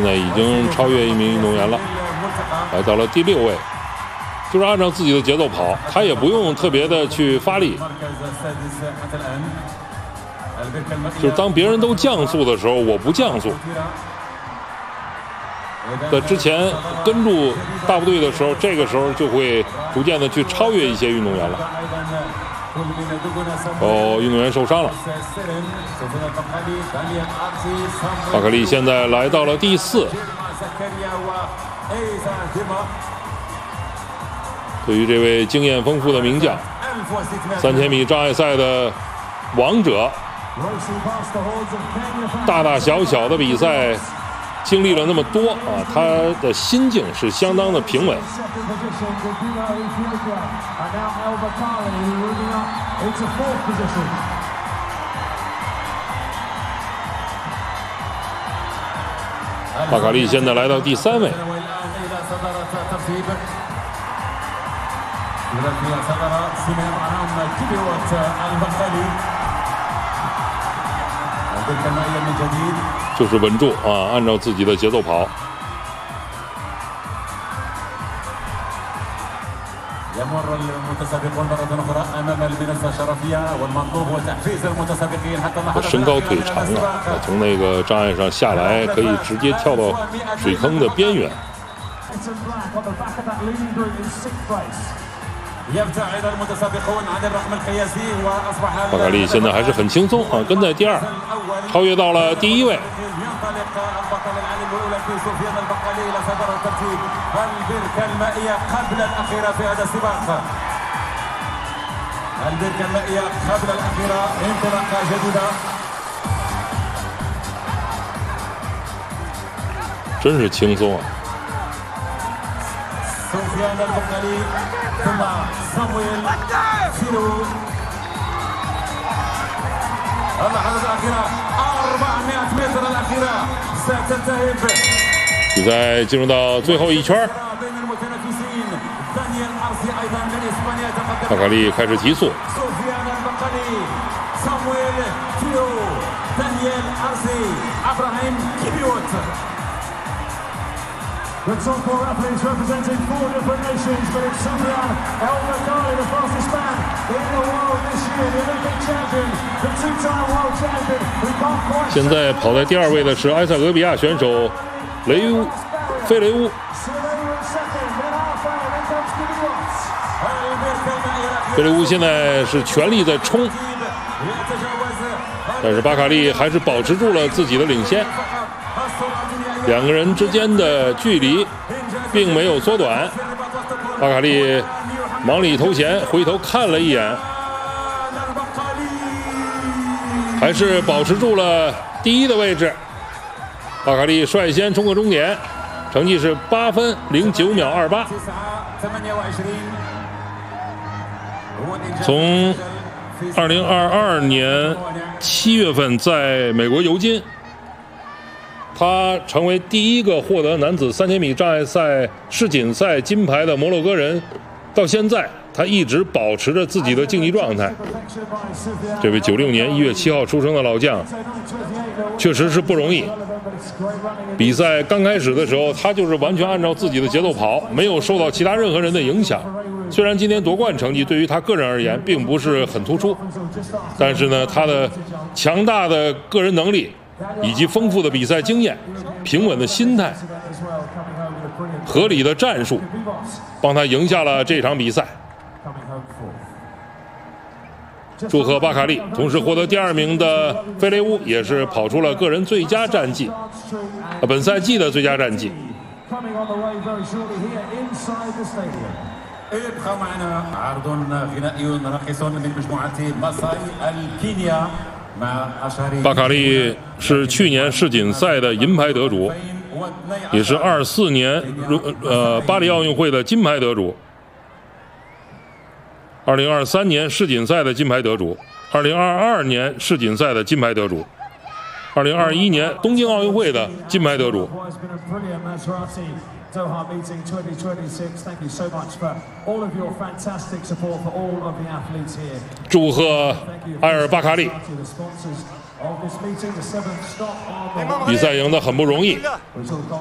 在已经超越一名运动员了，来到了第6位，就是按照自己的节奏跑，他也不用特别的去发力。就是当别人都降速的时候，我不降速。在之前跟住大部队的时候，这个时候就会逐渐的去超越一些运动员了。运动员受伤了。巴卡利现在来到了第4。对于这位经验丰富的名将，3000米障碍赛的王者，大大小小的比赛经历了那么多啊，他的心境是相当的平稳。巴卡利现在来到第3位。就是稳住啊，按照自己的节奏跑。身高腿长啊，从那个障碍上下来，可以直接跳到水坑的边缘。巴卡利现在还是很轻松啊，跟在第2，超越到了第1位。真是轻松啊！比赛进入到最后一圈，巴卡利开始提速。 The top 4 athletes representing 4 different nations, but it's Sufyan El Bakkali, the fastest man in the world this year, the Olympic champion, the 2-time world champion. We can't quite. 现在跑在第2位的是埃塞俄比亚选手费雷乌。费雷乌现在是全力在冲，但是巴卡利还是保持住了自己的领先。2个人之间的距离并没有缩短，巴卡利忙里偷闲，回头看了一眼，还是保持住了第1的位置。巴卡利率先冲过终点，成绩是8分09秒28。从2022年7月份在美国尤金，他成为第1个获得男子3000米障碍赛世锦赛金牌的摩洛哥人，到现在他一直保持着自己的竞技状态。这位96年1月7号出生的老将，确实是不容易。比赛刚开始的时候，他就是完全按照自己的节奏跑，没有受到其他任何人的影响。虽然今天夺冠成绩对于他个人而言并不是很突出，但是呢，他的强大的个人能力以及丰富的比赛经验、平稳的心态、合理的战术，帮他赢下了这场比赛。祝贺巴卡利，同时获得第2名的费雷乌也是跑出了个人最佳战绩，本赛季的最佳战绩。巴卡利是去年世锦赛的银牌得主，也是24年巴黎奥运会的金牌得主，2023年世锦赛的金牌得主，2022年世锦赛的金牌得主，2021年东京奥运会的金牌得主。 Doha meeting 2026. Thank you so much for all of your fantastic support for all of the athletes here. 祝贺埃尔巴卡利，比赛赢得很不容易。